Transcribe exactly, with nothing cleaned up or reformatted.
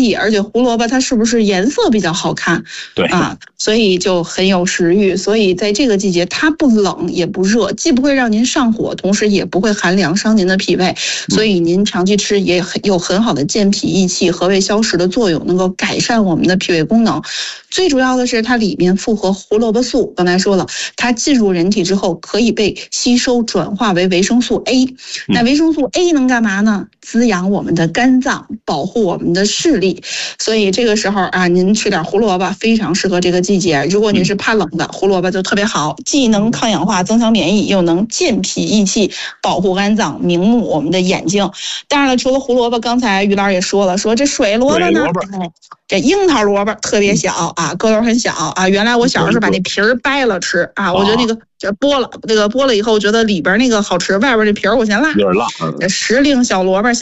意，而且胡萝卜它是不是颜色比较好看？ 对啊，所以就很有食欲。所以在这个季节，它不冷也不热，既不会让您上火，同时也不会寒凉伤您的脾胃，所以您长期吃也很有很好的健脾益气、和胃消食的作用，能够改善我们的脾胃功能。最主要的是它里面复合胡萝卜素，刚才说了，它进入人体之后可以被吸收转化为维生素 A。那维生素 A 能干嘛呢？滋养我们的肝脏，保护我们的视力。所以这个时候啊，您吃点胡萝卜非常适合这个季节。如果您是怕冷的，胡萝卜就特别好，既能抗氧化、增强免疫，又能健脾益气、保护肝脏、明目我们的眼睛。当然了，除了胡萝卜，刚才于老师也说了，说这水萝卜呢，哎，这樱桃萝卜特别小啊，个头很小啊。原来我小时候把那皮儿掰了吃啊，我觉得那个这剥了，这个剥了以后，觉得里边那个好吃，外边这皮儿我嫌辣。 有点辣。 这时令小萝卜。